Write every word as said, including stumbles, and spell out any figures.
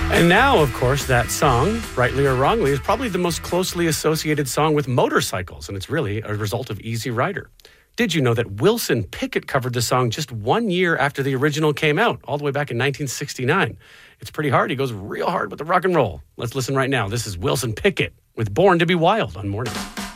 And now, of course, that song, rightly or wrongly, is probably the most closely associated song with motorcycles, and it's really a result of Easy Rider. Did you know that Wilson Pickett covered the song just one year after the original came out, all the way back in nineteen sixty-nine? It's pretty hard. He goes real hard with the rock and roll. Let's listen right now. This is Wilson Pickett with Born to Be Wild on Morning.